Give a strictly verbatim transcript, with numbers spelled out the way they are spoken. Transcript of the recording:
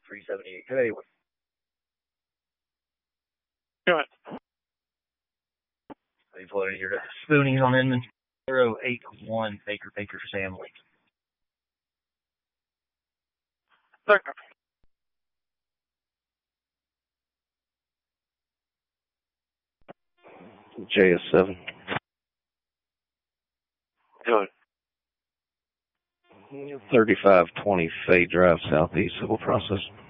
three seventy-eight. Hey, anyway. Go ahead. They floated here to Spoonies on Inman. zero eight one Baker Baker family. Thank you. J S seven. Go ahead. thirty-five twenty Fay Drive, Southeast, Civil Process.